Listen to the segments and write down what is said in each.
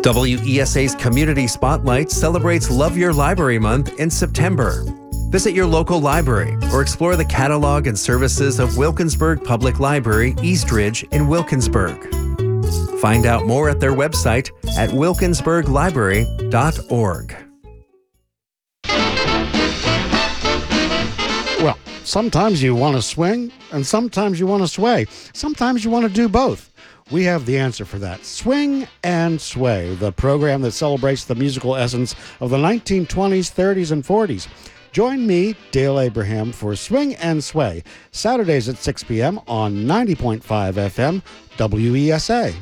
WESA's Community Spotlight celebrates Love Your Library Month in September. Visit your local library or explore the catalog and services of Wilkinsburg Public Library, Eastridge in Wilkinsburg. Find out more at their website at wilkinsburglibrary.org. Well, sometimes you want to swing and sometimes you want to sway. Sometimes you want to do both. We have the answer for that. Swing and Sway, the program that celebrates the musical essence of the 1920s, 30s, and 40s. Join me, Dale Abraham, for Swing and Sway, Saturdays at 6 p.m. on 90.5 FM, WESA.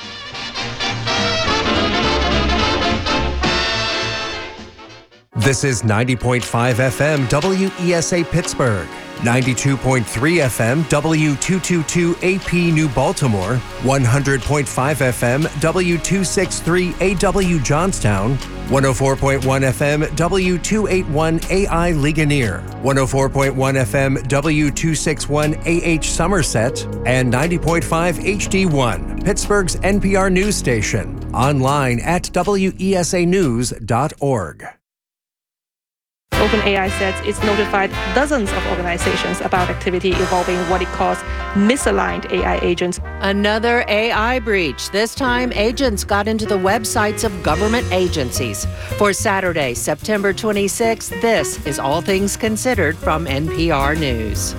This is 90.5 FM WESA Pittsburgh, 92.3 FM W222 AP New Baltimore, 100.5 FM W263 AW Johnstown, 104.1 FM W281 AI Ligonier, 104.1 FM W261 AH Somerset, and 90.5 HD1, Pittsburgh's NPR news station, online at wesanews.org. OpenAI says it's notified dozens of organizations about activity involving what it calls misaligned AI agents. Another AI breach. This time, agents got into the websites of government agencies. For Saturday, September 26th, this is All Things Considered from NPR News.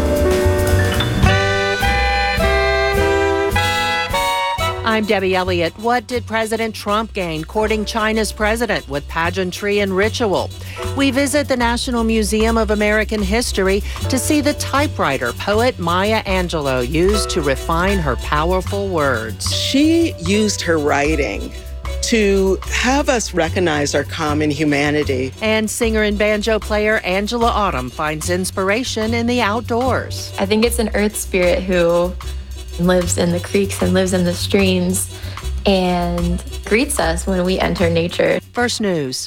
I'm Debbie Elliott. What did President Trump gain courting China's president with pageantry and ritual? We visit the National Museum of American History to see the typewriter poet Maya Angelou used to refine her powerful words. She used her writing to have us recognize our common humanity. And singer and banjo player Angela Autumn finds inspiration in the outdoors. I think it's an earth spirit who lives in the creeks and lives in the streams and greets us when we enter nature. First News.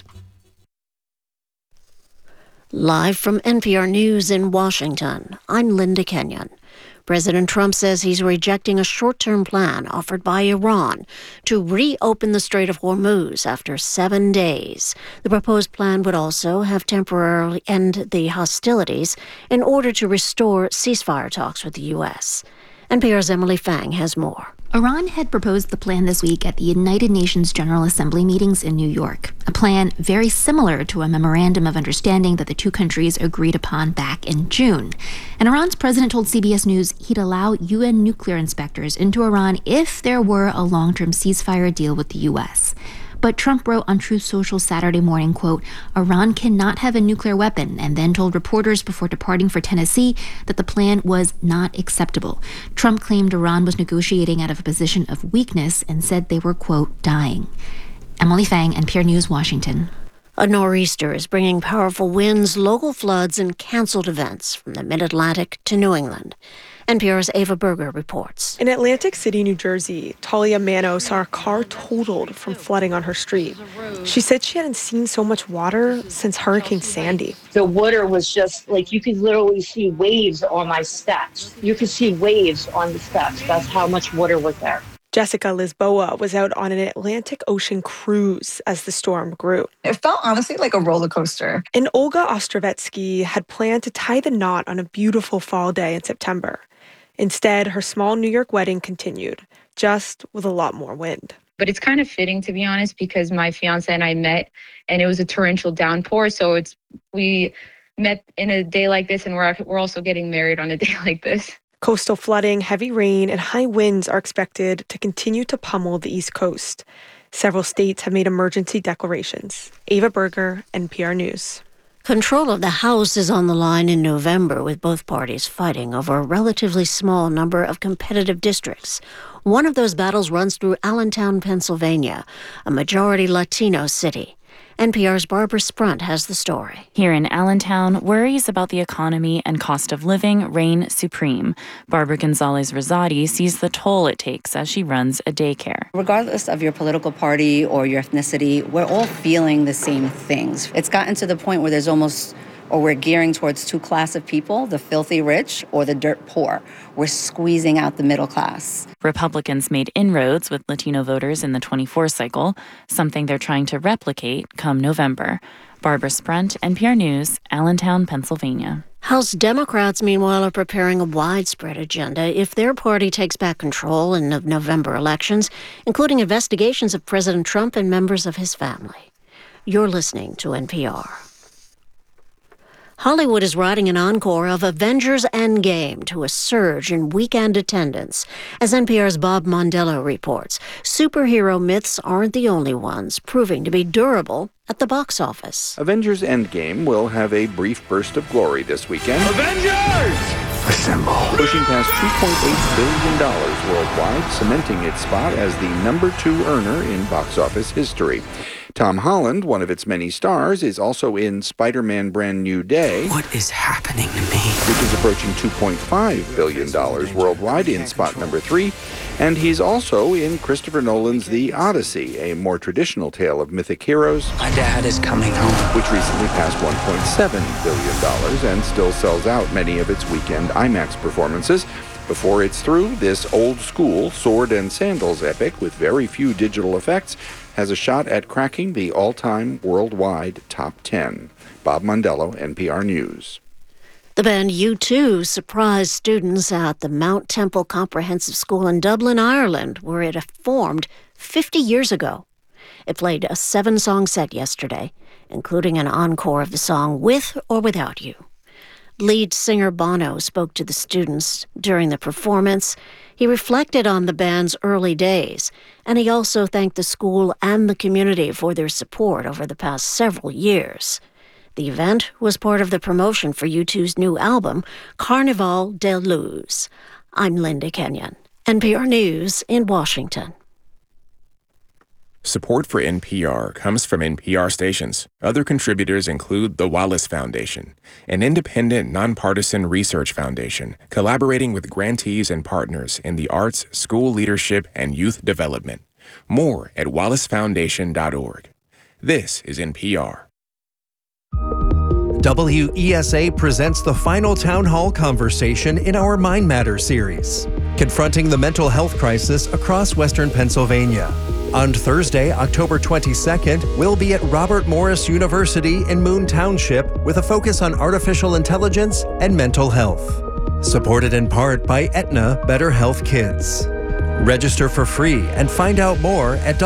Live from NPR News in Washington, I'm Linda Kenyon. President Trump says he's rejecting a short-term plan offered by Iran to reopen the Strait of Hormuz after 7 days. The proposed plan would also have temporarily end the hostilities in order to restore ceasefire talks with the U.S. NPR's Emily Fang has more. Iran had proposed the plan this week at the United Nations General Assembly meetings in New York, a plan very similar to a memorandum of understanding that the two countries agreed upon back in June. And Iran's president told CBS News he'd allow UN nuclear inspectors into Iran if there were a long-term ceasefire deal with the U.S. But Trump wrote on Truth Social Saturday morning, quote, Iran cannot have a nuclear weapon, and then told reporters before departing for Tennessee that the plan was not acceptable. Trump claimed Iran was negotiating out of a position of weakness and said they were, quote, dying. Emily Fang, NPR News, Washington. A nor'easter is bringing powerful winds, local floods, and canceled events from the mid-Atlantic to New England. NPR's Ava Berger reports. In Atlantic City, New Jersey, Talia Mano saw her car totaled from flooding on her street. She said she hadn't seen so much water since Hurricane Sandy. The water was just like you could literally see waves on my steps. You could see waves on the steps. That's how much water was there. Jessica Lisboa was out on an Atlantic Ocean cruise as the storm grew. It felt honestly like a roller coaster. And Olga Ostrovetsky had planned to tie the knot on a beautiful fall day in September. Instead, her small New York wedding continued, just with a lot more wind. But it's kind of fitting, to be honest, because my fiance and I met and it was a torrential downpour. So we met in a day like this, and we're also getting married on a day like this. Coastal flooding, heavy rain, and high winds are expected to continue to pummel the East Coast. Several states have made emergency declarations. Ava Berger, NPR News. Control of the House is on the line in November, with both parties fighting over a relatively small number of competitive districts. One of those battles runs through Allentown, Pennsylvania, a majority Latino city. NPR's Barbara Sprunt has the story. Here in Allentown, worries about the economy and cost of living reign supreme. Barbara Gonzalez-Rosati sees the toll it takes as she runs a daycare. Regardless of your political party or your ethnicity, we're all feeling the same things. It's gotten to the point where there's almost or we're gearing towards two classes of people, the filthy rich or the dirt poor. We're squeezing out the middle class. Republicans made inroads with Latino voters in the 24 cycle, something they're trying to replicate come November. Barbara Sprunt, NPR News, Allentown, Pennsylvania. House Democrats, meanwhile, are preparing a widespread agenda if their party takes back control in the November elections, including investigations of President Trump and members of his family. You're listening to NPR. Hollywood is riding an encore of Avengers Endgame to a surge in weekend attendance. As NPR's Bob Mondello reports, superhero myths aren't the only ones proving to be durable at the box office. Avengers Endgame will have a brief burst of glory this weekend. Avengers! Assemble. Pushing past $2.8 billion worldwide, cementing its spot as the number 2 earner in box office history. Tom Holland, one of its many stars, is also in Spider-Man Brand New Day. What is happening to me? Which is approaching $2.5 billion worldwide in spot number 3. And he's also in Christopher Nolan's The Odyssey, a more traditional tale of mythic heroes. My dad is coming home. Which recently passed $1.7 billion and still sells out many of its weekend IMAX performances. Before it's through, this old-school sword and sandals epic with very few digital effects has a shot at cracking the all-time worldwide top 10. Bob Mondello, NPR News. The band U2 surprised students at the Mount Temple Comprehensive School in Dublin, Ireland, where it formed 50 years ago. It played a 7-song set yesterday, including an encore of the song With or Without You. Lead singer Bono spoke to the students during the performance. He reflected on the band's early days, and he also thanked the school and the community for their support over the past several years. The event was part of the promotion for U2's new album, Carnival de Luz. I'm Linda Kenyon, NPR News in Washington. Support for NPR comes from NPR stations. Other contributors include the Wallace Foundation, an independent, nonpartisan research foundation collaborating with grantees and partners in the arts, school leadership, and youth development. More at wallacefoundation.org. This is NPR. WESA presents the final town hall conversation in our Mind Matters series, confronting the mental health crisis across Western Pennsylvania. On Thursday, October 22nd, we'll be at Robert Morris University in Moon Township with a focus on artificial intelligence and mental health. Supported in part by Aetna Better Health Kids. Register for free and find out more at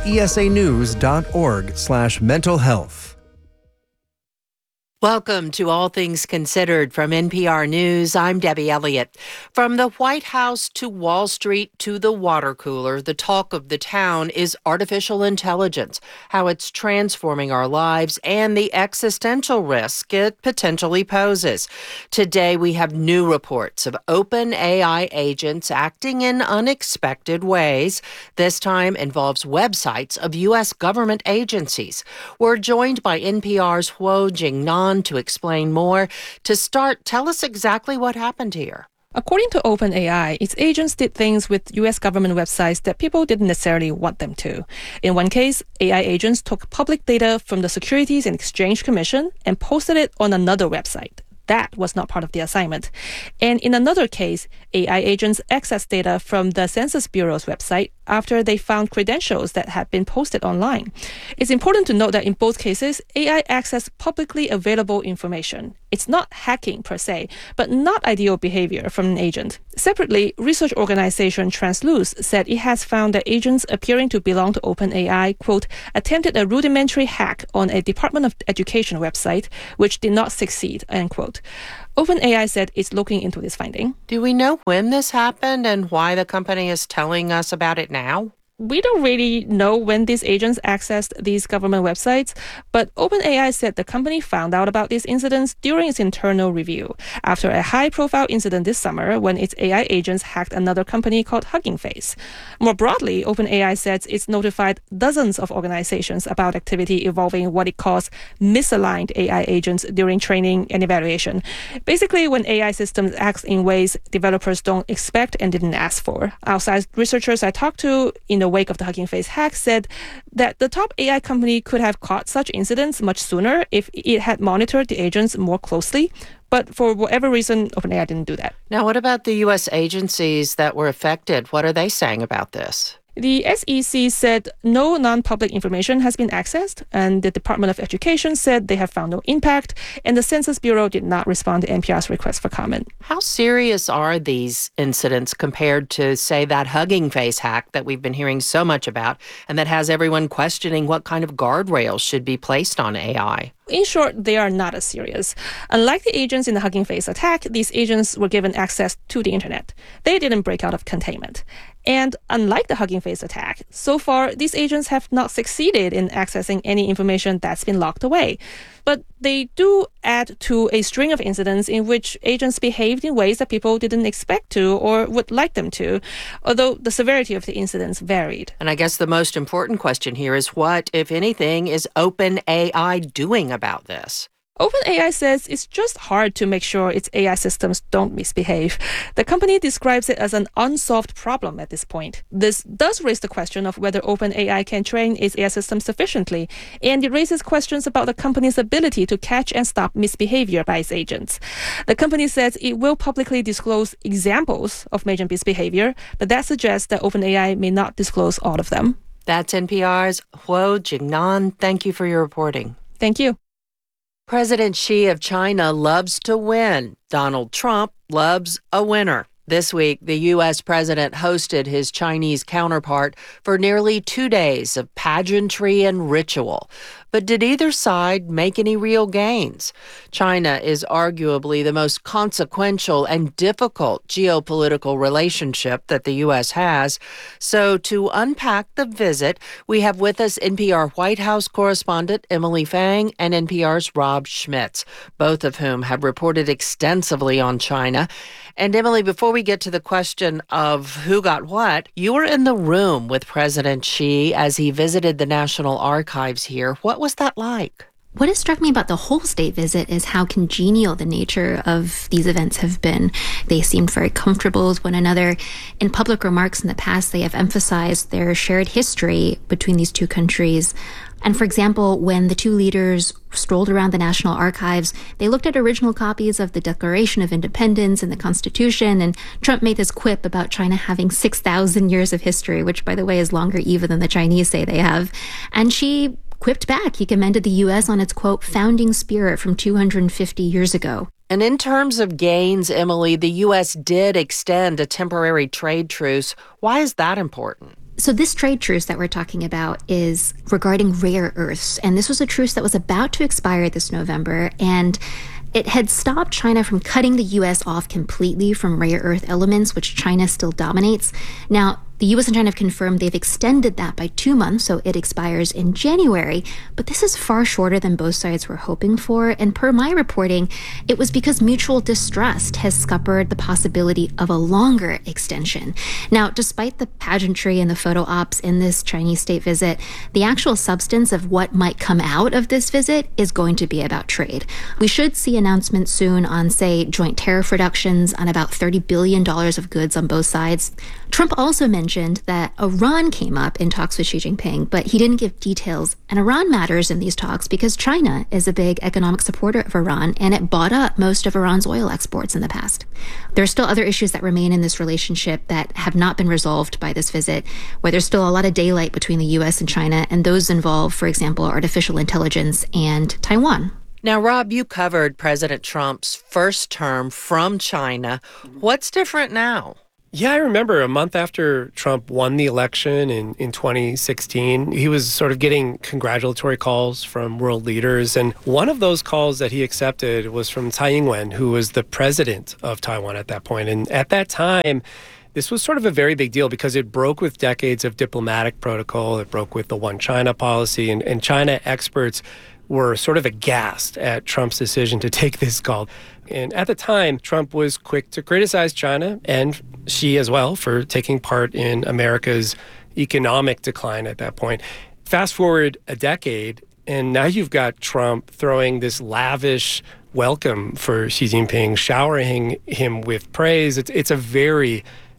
wesanews.org/mental health. Welcome to All Things Considered from NPR News. I'm Debbie Elliott. From the White House to Wall Street to the water cooler, the talk of the town is artificial intelligence, how it's transforming our lives, and the existential risk it potentially poses. Today, we have new reports of OpenAI agents acting in unexpected ways. This time involves websites of U.S. government agencies. We're joined by NPR's Huo Jingnan to explain more. To start, tell us exactly what happened here. According to OpenAI, its agents did things with U.S. government websites that people didn't necessarily want them to. In one case, AI agents took public data from the Securities and Exchange Commission and posted it on another website. That was not part of the assignment. And in another case, AI agents accessed data from the Census Bureau's website after they found credentials that had been posted online. It's important to note that in both cases, AI accessed publicly available information. It's not hacking per se, but not ideal behavior from an agent. Separately, research organization Transluce said it has found that agents appearing to belong to OpenAI, quote, attempted a rudimentary hack on a Department of Education website, which did not succeed, end quote. OpenAI said it's looking into this finding. Do we know when this happened and why the company is telling us about it now? We don't really know when these agents accessed these government websites, but OpenAI said the company found out about these incidents during its internal review, after a high-profile incident this summer when its AI agents hacked another company called Hugging Face. More broadly, OpenAI says it's notified dozens of organizations about activity involving what it calls misaligned AI agents during training and evaluation. Basically, when AI systems act in ways developers don't expect and didn't ask for. Outside researchers I talked to in the wake of the Hugging Face hack, said that the top AI company could have caught such incidents much sooner if it had monitored the agents more closely. But for whatever reason, OpenAI didn't do that. Now, what about the U.S. agencies that were affected? What are they saying about this? The SEC said no non-public information has been accessed, and the Department of Education said they have found no impact, and the Census Bureau did not respond to NPR's request for comment. How serious are these incidents compared to, say, that Hugging Face hack that we've been hearing so much about and that has everyone questioning what kind of guardrails should be placed on AI? In short, they are not as serious. Unlike the agents in the Hugging Face attack, these agents were given access to the internet. They didn't break out of containment. And unlike the Hugging Face attack, so far, these agents have not succeeded in accessing any information that's been locked away. But they do add to a string of incidents in which agents behaved in ways that people didn't expect to or would like them to, although the severity of the incidents varied. And I guess the most important question here is what, if anything, is OpenAI doing about this? OpenAI says it's just hard to make sure its AI systems don't misbehave. The company describes it as an unsolved problem at this point. This does raise the question of whether OpenAI can train its AI system sufficiently, and it raises questions about the company's ability to catch and stop misbehavior by its agents. The company says it will publicly disclose examples of major misbehavior, but that suggests that OpenAI may not disclose all of them. That's NPR's Huo Jingnan. Thank you for your reporting. Thank you. President Xi of China loves to win. Donald Trump loves a winner. This week, the U.S. president hosted his Chinese counterpart for nearly 2 days of pageantry and ritual. But did either side make any real gains? China is arguably the most consequential and difficult geopolitical relationship that the U.S. has. So to unpack the visit, we have with us NPR White House correspondent Emily Fang and NPR's Rob Schmitz, both of whom have reported extensively on China. And Emily, before we get to the question of who got what, you were in the room with President Xi as he visited the National Archives here. What was that like? What has struck me about the whole state visit is how congenial the nature of these events have been. They seemed very comfortable with one another. In public remarks in the past, they have emphasized their shared history between these two countries. And for example, when the two leaders strolled around the National Archives, they looked at original copies of the Declaration of Independence and the Constitution, and Trump made this quip about China having 6,000 years of history, which, by the way, is longer even than the Chinese say they have. And Xi quipped back. He commended the U.S. on its, quote, founding spirit from 250 years ago. And in terms of gains, Emily, the U.S. did extend a temporary trade truce. Why is that important? So this trade truce that we're talking about is regarding rare earths. And this was a truce that was about to expire this November. And it had stopped China from cutting the U.S. off completely from rare earth elements, which China still dominates. Now, the U.S. and China have confirmed they've extended that by 2 months, so it expires in January. But this is far shorter than both sides were hoping for. And per my reporting, it was because mutual distrust has scuppered the possibility of a longer extension. Now, despite the pageantry and the photo ops in this Chinese state visit, the actual substance of what might come out of this visit is going to be about trade. We should see announcements soon on, say, joint tariff reductions on about $30 billion of goods on both sides. Trump also mentioned that Iran came up in talks with Xi Jinping, but he didn't give details. And Iran matters in these talks because China is a big economic supporter of Iran, and it bought up most of Iran's oil exports in the past. There are still other issues that remain in this relationship that have not been resolved by this visit, where there's still a lot of daylight between the U.S. and China, and those involve, for example, artificial intelligence and Taiwan. Now, Rob, you covered President Trump's first term from China. What's different now? Yeah, I remember a month after Trump won the election in 2016, he was sort of getting congratulatory calls from world leaders. And one of those calls that he accepted was from Tsai Ing-wen, who was the president of Taiwan at that point. And at that time, this was sort of a very big deal because it broke with decades of diplomatic protocol. It broke with the One China policy. And China experts were sort of aghast at Trump's decision to take this call. And at the time, Trump was quick to criticize China and Xi as well for taking part in America's economic decline at that point. Fast forward a decade, and now you've got Trump throwing this lavish welcome for Xi Jinping, showering him with praise. It's a very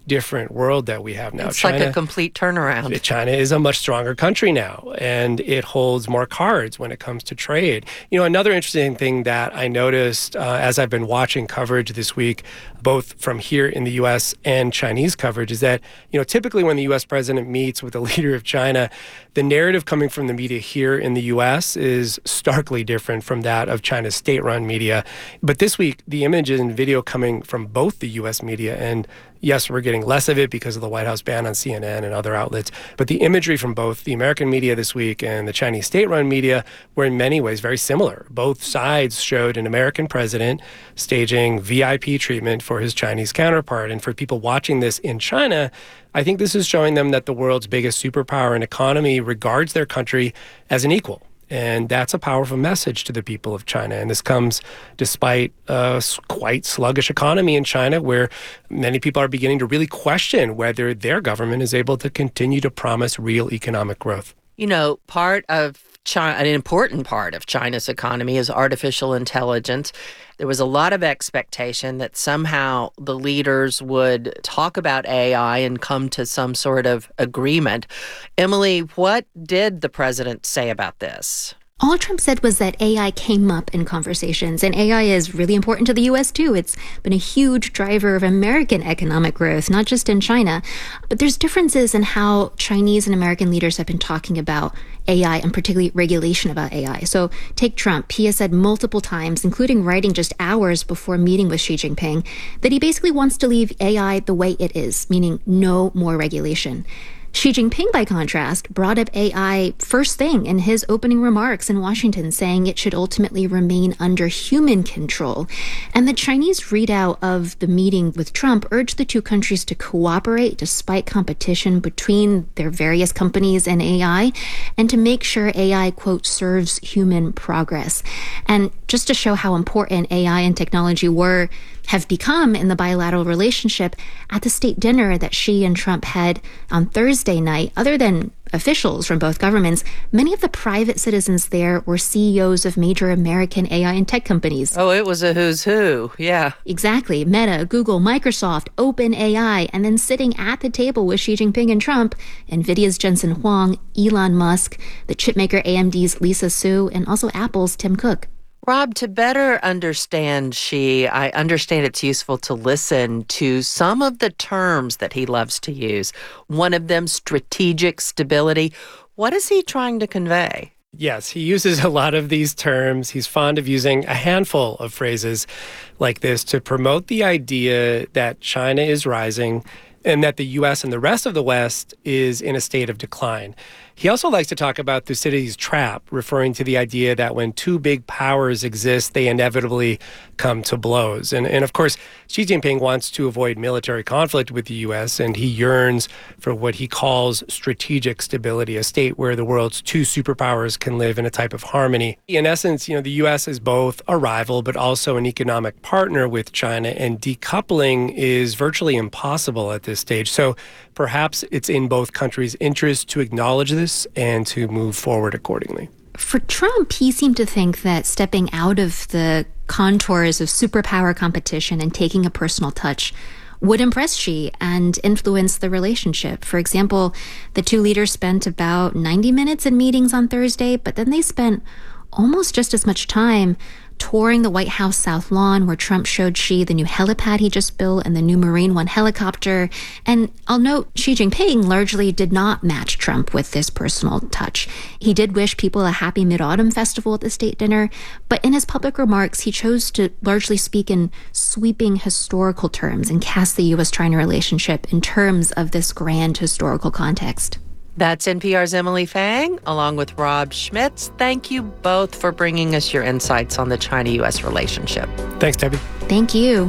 different world that we have now. It's like a complete turnaround. China is a much stronger country now, and it holds more cards when it comes to trade. Another interesting thing that I noticed as I've been watching coverage this week, both from here in the U.S. and Chinese coverage, is that, typically when the U.S. president meets with a leader of China, the narrative coming from the media here in the U.S. is starkly different from that of China's state-run media. But this week, the images and video coming from both the U.S. media, and yes, we're getting less of it because of the White House ban on CNN and other outlets, but the imagery from both the American media this week and the Chinese state-run media were in many ways very similar. Both sides showed an American president staging VIP treatment for his Chinese counterpart. And for people watching this in China, I think this is showing them that the world's biggest superpower and economy regards their country as an equal. And that's a powerful message to the people of China. And this comes despite a quite sluggish economy in China, where many people are beginning to really question whether their government is able to continue to promise real economic growth. Part of China, an important part of China's economy is artificial intelligence. There was a lot of expectation that somehow the leaders would talk about AI and come to some sort of agreement. Emily, what did the president say about this? All Trump said was that AI came up in conversations, and AI is really important to the U.S. too. It's been a huge driver of American economic growth, not just in China. But there's differences in how Chinese and American leaders have been talking about AI, and particularly regulation about AI. So take Trump. He has said multiple times, including writing just hours before meeting with Xi Jinping, that he basically wants to leave AI the way it is, meaning no more regulation. Xi Jinping, by contrast, brought up AI first thing in his opening remarks in Washington, saying it should ultimately remain under human control. And the Chinese readout of the meeting with Trump urged the two countries to cooperate despite competition between their various companies and AI, and to make sure AI, quote, serves human progress. And just to show how important AI and technology have become in the bilateral relationship, at the state dinner that Xi and Trump had on Thursday night, other than officials from both governments, many of the private citizens there were CEOs of major American AI and tech companies. Oh, it was a who's who. Yeah. Exactly. Meta, Google, Microsoft, OpenAI, and then sitting at the table with Xi Jinping and Trump, NVIDIA's Jensen Huang, Elon Musk, the chipmaker AMD's Lisa Su, and also Apple's Tim Cook. Rob, to better understand Xi, I understand it's useful to listen to some of the terms that he loves to use. One of them, strategic stability. What is he trying to convey? Yes, he uses a lot of these terms. He's fond of using a handful of phrases like this to promote the idea that China is rising and that the U.S. and the rest of the West is in a state of decline. He also likes to talk about Thucydides' trap, referring to the idea that when two big powers exist, they inevitably come to blows. And of course, Xi Jinping wants to avoid military conflict with the U.S., and he yearns for what he calls strategic stability, a state where the world's two superpowers can live in a type of harmony. In essence, the U.S. is both a rival but also an economic partner with China, and decoupling is virtually impossible at this stage. So perhaps it's in both countries' interest to acknowledge this and to move forward accordingly. For Trump, he seemed to think that stepping out of the contours of superpower competition and taking a personal touch would impress Xi and influence the relationship. For example, the two leaders spent about 90 minutes in meetings on Thursday, but then they spent almost just as much time touring the White House South Lawn, where Trump showed Xi the new helipad he just built and the new Marine One helicopter. And I'll note, Xi Jinping largely did not match Trump with this personal touch. He did wish people a happy Mid-Autumn festival at the state dinner, but in his public remarks, he chose to largely speak in sweeping historical terms and cast the U.S.-China relationship in terms of this grand historical context. That's NPR's Emily Fang, along with Rob Schmitz. Thank you both for bringing us your insights on the China-U.S. relationship. Thanks, Debbie. Thank you.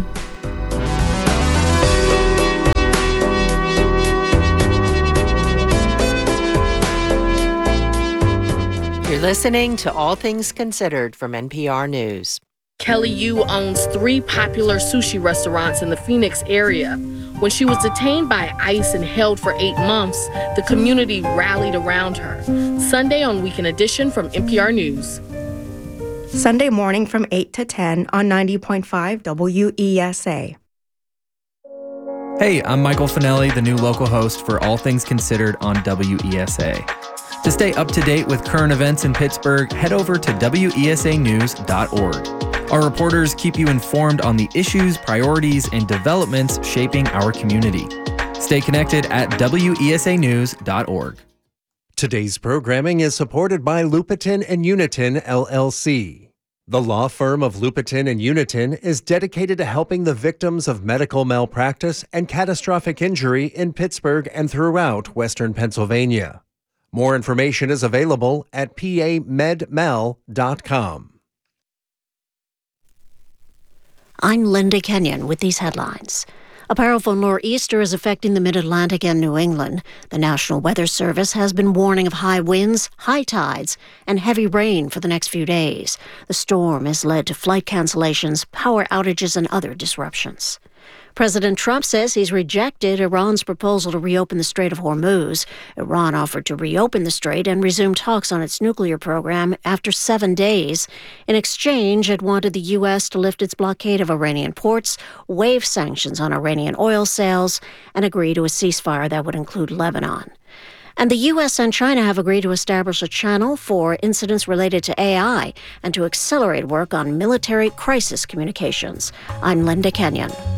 You're listening to All Things Considered from NPR News. Kelly Yu owns 3 popular sushi restaurants in the Phoenix area. When she was detained by ICE and held for 8 months, the community rallied around her. Sunday on Weekend Edition from NPR News. Sunday morning from 8 to 10 on 90.5 WESA. Hey, I'm Michael Finelli, the new local host for All Things Considered on WESA. To stay up to date with current events in Pittsburgh, head over to wesanews.org. Our reporters keep you informed on the issues, priorities, and developments shaping our community. Stay connected at wesanews.org. Today's programming is supported by Lupitin and Unitin, LLC. The law firm of Lupitin and Unitin is dedicated to helping the victims of medical malpractice and catastrophic injury in Pittsburgh and throughout Western Pennsylvania. More information is available at pamedmal.com. I'm Linda Kenyon with these headlines. A powerful nor'easter is affecting the Mid-Atlantic and New England. The National Weather Service has been warning of high winds, high tides, and heavy rain for the next few days. The storm has led to flight cancellations, power outages, and other disruptions. President Trump says he's rejected Iran's proposal to reopen the Strait of Hormuz. Iran offered to reopen the strait and resume talks on its nuclear program after 7 days. In exchange, it wanted the U.S. to lift its blockade of Iranian ports, waive sanctions on Iranian oil sales, and agree to a ceasefire that would include Lebanon. And the U.S. and China have agreed to establish a channel for incidents related to AI and to accelerate work on military crisis communications. I'm Linda Kenyon.